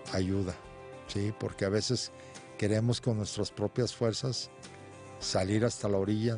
ayuda, ¿sí? Porque a veces queremos con nuestras propias fuerzas salir hasta la orilla,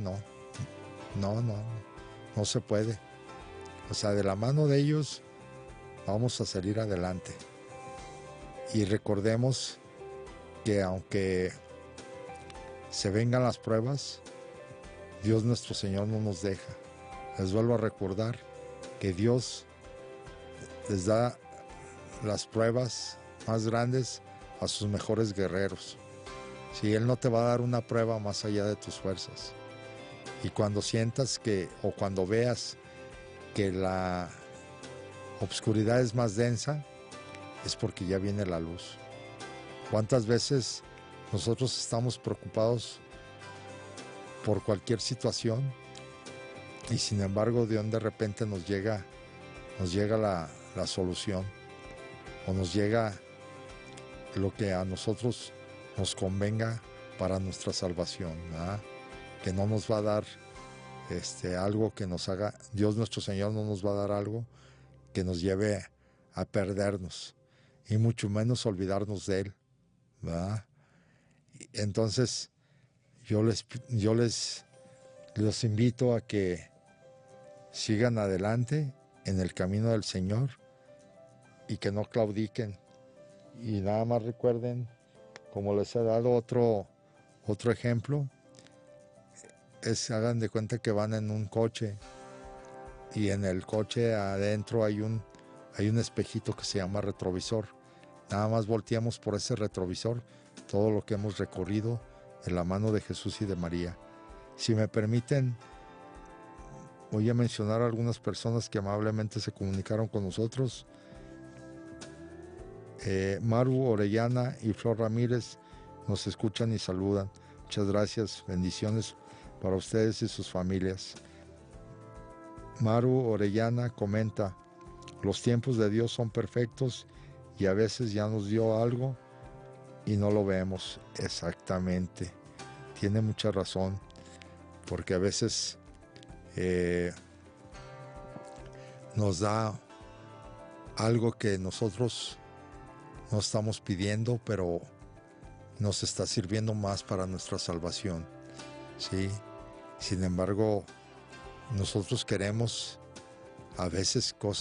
no se puede. O sea, de la mano de ellos vamos a salir adelante. Y recordemos que aunque se vengan las pruebas, Dios nuestro Señor no nos deja. Les vuelvo a recordar que Dios les da las pruebas más grandes a sus mejores guerreros. Si Él no te va a dar una prueba más allá de tus fuerzas. Y cuando sientas que, o cuando veas que la obscuridad es más densa, es porque ya viene la luz. ¿Cuántas veces nosotros estamos preocupados por cualquier situación y sin embargo de repente nos llega la solución, o nos llega lo que a nosotros nos convenga para nuestra salvación, ¿verdad? Que no nos va a dar algo que nos haga, Dios nuestro Señor no nos va a dar algo que nos lleve a perdernos, y mucho menos olvidarnos de Él, ¿verdad? Entonces yo los invito a que sigan adelante en el camino del Señor y que no claudiquen. Y nada más recuerden, como les he dado otro ejemplo, hagan de cuenta que van en un coche y en el coche adentro hay un espejito que se llama retrovisor. Nada más volteamos por ese retrovisor todo lo que hemos recorrido en la mano de Jesús y de María. Si me permiten, voy a mencionar a algunas personas que amablemente se comunicaron con nosotros. Maru Orellana y Flor Ramírez nos escuchan y saludan. Muchas gracias, bendiciones para ustedes y sus familias. Maru Orellana comenta: los tiempos de Dios son perfectos y a veces ya nos dio algo y no lo vemos. Exactamente, tiene mucha razón, porque a veces nos da algo que nosotros no estamos pidiendo, pero nos está sirviendo más para nuestra salvación, ¿sí? Sin embargo, nosotros queremos a veces cosas